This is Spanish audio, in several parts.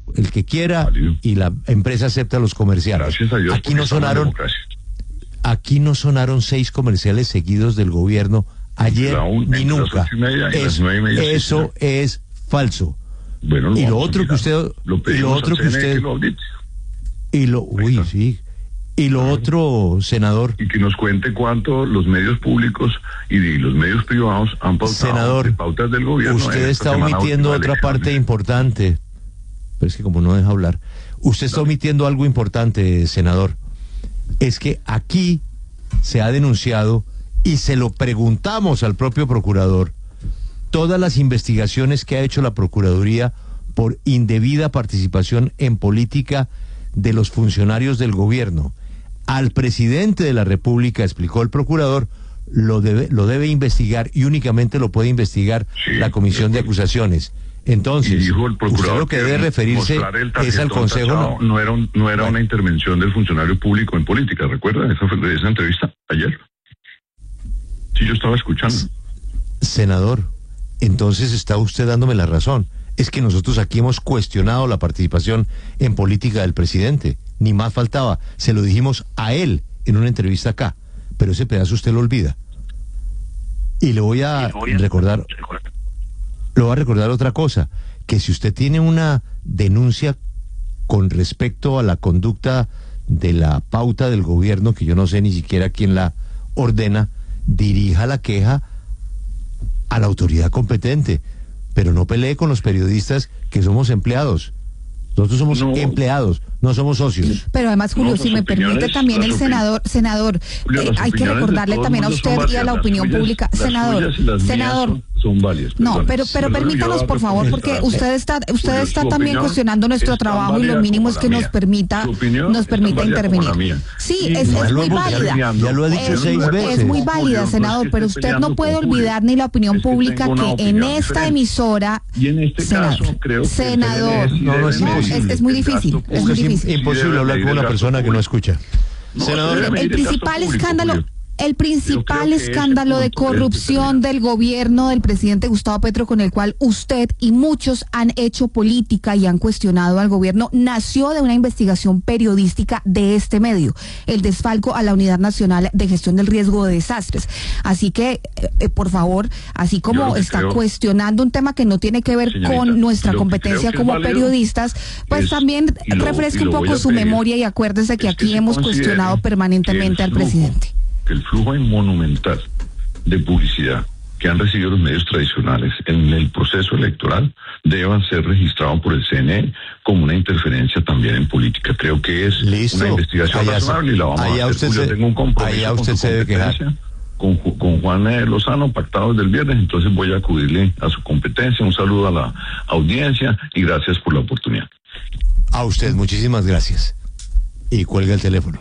el que quiera, válido. Y la empresa acepta los comerciales. Gracias a Dios. Aquí no sonaron 6 comerciales seguidos del gobierno ayer ni nunca. Eso es falso. Bueno, y lo otro que usted y lo otro, senador, y que nos cuente cuánto los medios públicos y los medios privados han pautado, senador, pautas del gobierno. Usted está omitiendo otra parte importante, pero es que como no deja hablar, usted está omitiendo algo importante, senador. Es que aquí se ha denunciado, y se lo preguntamos al propio procurador, todas las investigaciones que ha hecho la Procuraduría por indebida participación en política de los funcionarios del gobierno. Al presidente de la República, explicó el procurador, lo debe investigar, y únicamente lo puede investigar la Comisión de Acusaciones. Entonces, dijo el procurador, usted lo que debe referirse es al Consejo. No era una intervención del funcionario público en política, ¿recuerda esa entrevista ayer? Sí, yo estaba escuchando. Senador, entonces está usted dándome la razón. Es que nosotros aquí hemos cuestionado la participación en política del presidente. Ni más faltaba. Se lo dijimos a él en una entrevista acá. Pero ese pedazo usted lo olvida. Y le voy a recordar otra cosa. Que si usted tiene una denuncia con respecto a la conducta de la pauta del gobierno, que yo no sé ni siquiera quién la ordena, dirija la queja a la autoridad competente. Pero no pelee con los periodistas, que somos empleados. Nosotros somos empleados, no somos socios. Pero además, Julio, si me permite también el senador, Julio, hay que recordarle también a usted y a la opinión pública. Senador, son válidas. No, pero permítanos, por favor, porque usted está también cuestionando nuestro trabajo, y lo mínimo es que nos permita intervenir. Sí, es muy válida. Ya lo ha dicho 6 veces. Es muy válida, senador, pero usted no puede olvidar ni la opinión pública que en esta emisora, y en este caso, creo que senador, no es imposible. Es muy difícil. Es muy difícil. Imposible hablar con una persona que no escucha. Senador, el principal escándalo. El principal escándalo de corrupción del gobierno del presidente Gustavo Petro, con el cual usted y muchos han hecho política y han cuestionado al gobierno, nació de una investigación periodística de este medio, el desfalco a la Unidad Nacional de Gestión del Riesgo de Desastres. Así que, por favor, así como está cuestionando un tema que no tiene que ver con nuestra competencia como periodistas, pues también refresque un poco su memoria y acuérdese que aquí hemos cuestionado permanentemente al presidente. El flujo monumental de publicidad que han recibido los medios tradicionales en el proceso electoral deban ser registrados por el CNE como una interferencia también en política. Creo que es una investigación razonable y la vamos a hacer. Yo tengo un compromiso con Juan Lozano, pactado desde el viernes, entonces voy a acudirle a su competencia. Un saludo a la audiencia y gracias por la oportunidad. A usted, muchísimas gracias. Y cuelga el teléfono.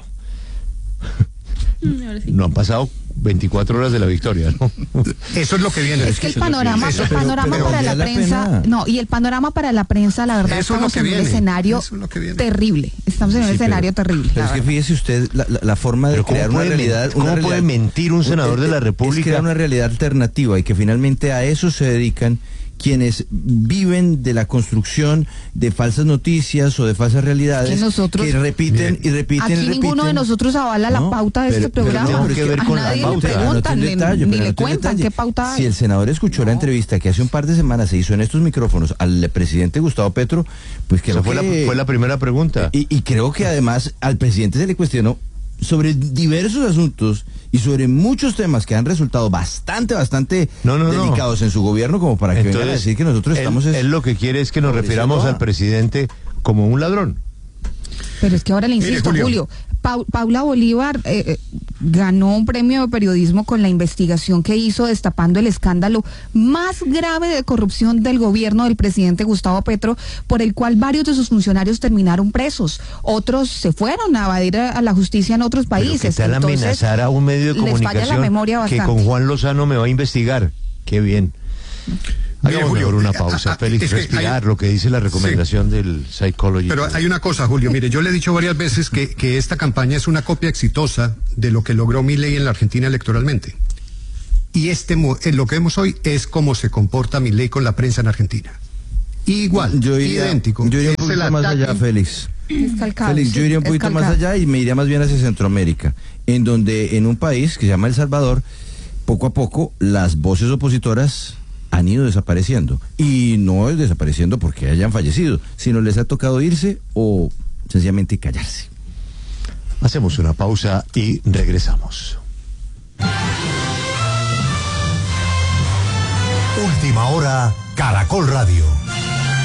No han pasado 24 horas de la victoria, ¿no? Eso es lo que viene. Es que el panorama para la prensa, y el panorama para la prensa, la verdad, estamos en un escenario terrible. Estamos en un escenario terrible. Pero es que fíjese usted la forma de crear una realidad. ¿Cómo puede mentir un senador de la República? Es crear una realidad alternativa, y que finalmente a eso se dedican quienes viven de la construcción de falsas noticias o de falsas realidades, que repiten y repiten. Aquí ninguno de nosotros avala la pauta de este programa. A nadie le preguntan, ni le cuentan qué pauta hay. Si el senador escuchó la entrevista que hace un par de semanas se hizo en estos micrófonos al presidente Gustavo Petro, pues que fue la primera pregunta. Y creo que además al presidente se le cuestionó sobre diversos asuntos y sobre muchos temas que han resultado bastante delicados en su gobierno, como para que vengan a decir que nosotros estamos... Él lo que quiere es que nos refiramos al presidente como un ladrón. Pero es que ahora le insisto, Julio, Paula Bolívar ganó un premio de periodismo con la investigación que hizo, destapando el escándalo más grave de corrupción del gobierno del presidente Gustavo Petro, por el cual varios de sus funcionarios terminaron presos. Otros se fueron a evadir a la justicia en otros países. ¿Qué tal amenazar a un medio de comunicación que con Juan Lozano me va a investigar? Qué bien. Hagamos mejor una pausa, Félix, respirar lo que dice la recomendación del Psychology. Pero hay una cosa, Julio, mire, yo le he dicho varias veces que esta campaña es una copia exitosa de lo que logró Milei en la Argentina electoralmente. Y lo que vemos hoy es cómo se comporta Milei con la prensa en Argentina. igual, idéntico. Yo iría un poquito más allá, Félix. Félix, yo iría un poquito más allá y me iría más bien hacia Centroamérica, en donde en un país que se llama El Salvador, poco a poco las voces opositoras han ido desapareciendo. Y no es desapareciendo porque hayan fallecido, sino les ha tocado irse o sencillamente callarse. Hacemos una pausa y regresamos. Última hora, Caracol Radio.